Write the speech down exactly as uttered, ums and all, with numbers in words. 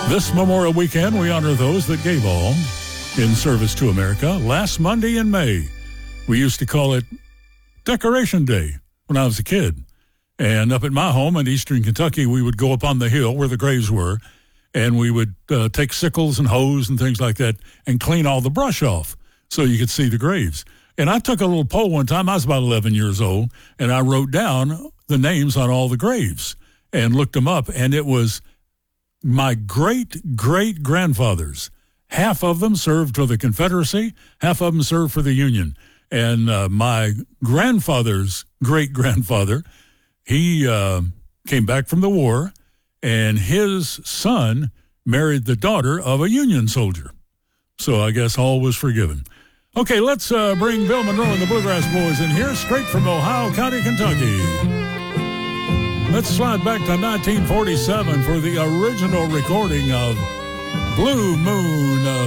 This Memorial Weekend, we honor those that gave all in service to America. Last Monday in May, we used to call it Decoration Day when I was a kid. And up at my home in eastern Kentucky, we would go up on the hill where the graves were, and we would uh, take sickles and hoes and things like that and clean all the brush off so you could see the graves. And I took a little poll one time. I was about eleven years old, and I wrote down the names on all the graves and looked them up, and it was my great-great-grandfathers. Half of them served for the Confederacy, half of them served for the Union. And uh, my grandfather's great-grandfather, he uh, came back from the war, and his son married the daughter of a Union soldier. So I guess all was forgiven. Okay, let's uh, bring Bill Monroe and the Bluegrass Boys in here, straight from Ohio County, Kentucky. Let's slide back to nineteen forty-seven for the original recording of Blue Moon, uh,